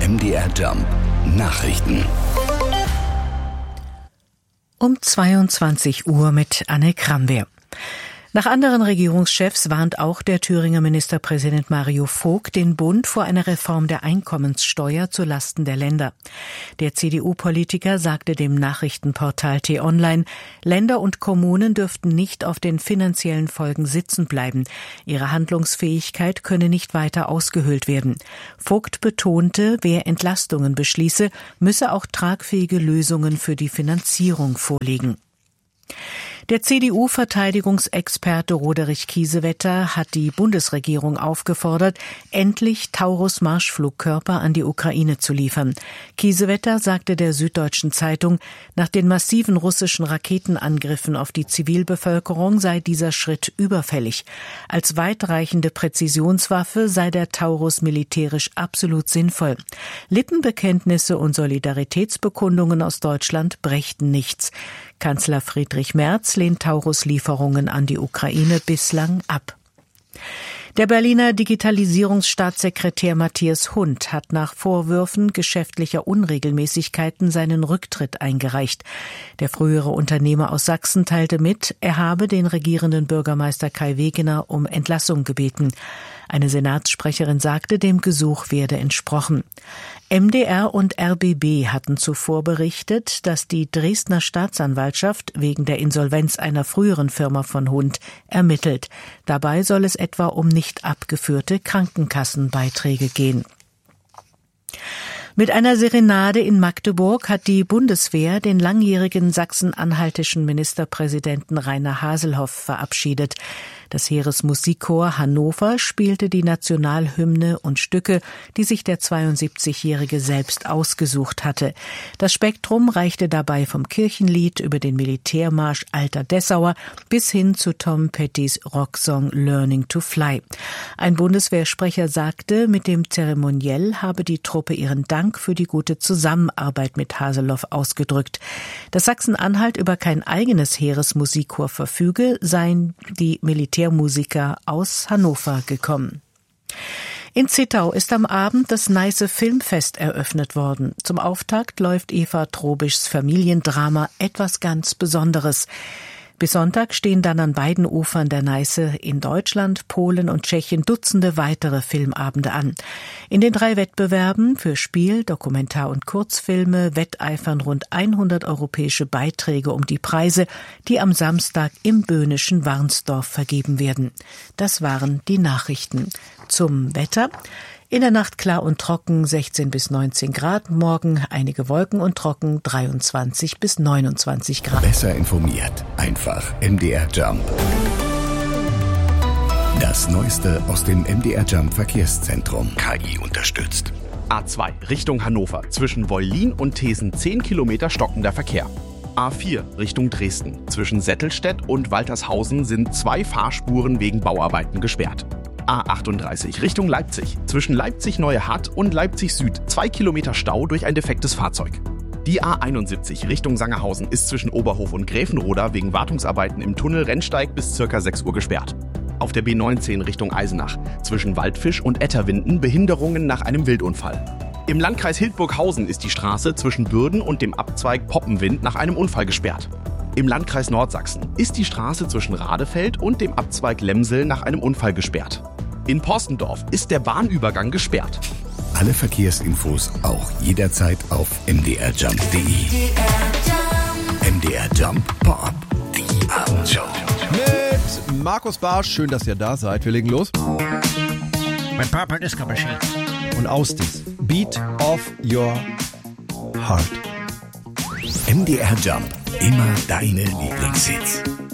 MDR Jump Nachrichten. Um 22 Uhr mit Anne Kramwehr. Nach anderen Regierungschefs warnt auch der Thüringer Ministerpräsident Mario Vogt den Bund vor einer Reform der Einkommenssteuer zu Lasten der Länder. Der CDU-Politiker sagte dem Nachrichtenportal T-Online, Länder und Kommunen dürften nicht auf den finanziellen Folgen sitzen bleiben. Ihre Handlungsfähigkeit könne nicht weiter ausgehöhlt werden. Vogt betonte, wer Entlastungen beschließe, müsse auch tragfähige Lösungen für die Finanzierung vorlegen. Der CDU-Verteidigungsexperte Roderich Kiesewetter hat die Bundesregierung aufgefordert, endlich Taurus-Marschflugkörper an die Ukraine zu liefern. Kiesewetter sagte der Süddeutschen Zeitung, nach den massiven russischen Raketenangriffen auf die Zivilbevölkerung sei dieser Schritt überfällig. Als weitreichende Präzisionswaffe sei der Taurus militärisch absolut sinnvoll. Lippenbekenntnisse und Solidaritätsbekundungen aus Deutschland brächten nichts. Kanzler Friedrich Merz lehnt Taurus-Lieferungen an die Ukraine bislang ab. Der Berliner Digitalisierungsstaatssekretär Matthias Hund hat nach Vorwürfen geschäftlicher Unregelmäßigkeiten seinen Rücktritt eingereicht. Der frühere Unternehmer aus Sachsen teilte mit, er habe den regierenden Bürgermeister Kai Wegener um Entlassung gebeten. Eine Senatssprecherin sagte, dem Gesuch werde entsprochen. MDR und RBB hatten zuvor berichtet, dass die Dresdner Staatsanwaltschaft wegen der Insolvenz einer früheren Firma von Hund ermittelt. Dabei soll es etwa um nicht abgeführte Krankenkassenbeiträge gehen. Mit einer Serenade in Magdeburg hat die Bundeswehr den langjährigen sachsen-anhaltischen Ministerpräsidenten Rainer Haselhoff verabschiedet. Das Heeresmusikchor Hannover spielte die Nationalhymne und Stücke, die sich der 72-Jährige selbst ausgesucht hatte. Das Spektrum reichte dabei vom Kirchenlied über den Militärmarsch Alter Dessauer bis hin zu Tom Pettys Rocksong Learning to Fly. Ein Bundeswehrsprecher sagte, mit dem Zeremoniell habe die Truppe ihren Dank für die gute Zusammenarbeit mit Haselhoff ausgedrückt. Dass Sachsen-Anhalt über kein eigenes Heeresmusikchor verfüge, seien die Militärmusiker aus Hannover gekommen. In Zittau ist am Abend das Neiße Filmfest eröffnet worden. Zum Auftakt läuft Eva Trobischs Familiendrama Etwas ganz Besonderes. Bis Sonntag stehen dann an beiden Ufern der Neiße in Deutschland, Polen und Tschechien Dutzende weitere Filmabende an. In den 3 Wettbewerben für Spiel, Dokumentar- und Kurzfilme wetteifern rund 100 europäische Beiträge um die Preise, die am Samstag im böhmischen Warnsdorf vergeben werden. Das waren die Nachrichten. Zum Wetter. In der Nacht klar und trocken 16 bis 19 Grad, morgen einige Wolken und trocken 23 bis 29 Grad. Besser informiert, einfach MDR Jump. Das Neueste aus dem MDR Jump Verkehrszentrum. KI unterstützt. A2 Richtung Hannover. Zwischen Wollin und Thesen 10 Kilometer stockender Verkehr. A4 Richtung Dresden. Zwischen Settelstedt und Waltershausen sind 2 Fahrspuren wegen Bauarbeiten gesperrt. A38 Richtung Leipzig. Zwischen Leipzig-Neuehatt und Leipzig-Süd 2 Kilometer Stau durch ein defektes Fahrzeug. Die A71 Richtung Sangerhausen ist zwischen Oberhof und Gräfenroda wegen Wartungsarbeiten im Tunnel Rennsteig bis ca. 6 Uhr gesperrt. Auf der B19 Richtung Eisenach. Zwischen Waldfisch und Etterwinden Behinderungen nach einem Wildunfall. Im Landkreis Hildburghausen ist die Straße zwischen Bürden und dem Abzweig Poppenwind nach einem Unfall gesperrt. Im Landkreis Nordsachsen ist die Straße zwischen Radefeld und dem Abzweig Lemsel nach einem Unfall gesperrt. In Porstendorf ist der Bahnübergang gesperrt. Alle Verkehrsinfos auch jederzeit auf mdrjump.de. MDR Jump Pop, die Abendshow. Mit Markus Barsch, schön, dass ihr da seid. Wir legen los. Mein Papa ist Maschine. Und aus dies Beat of Your Heart. MDR Jump, immer deine Lieblingshits.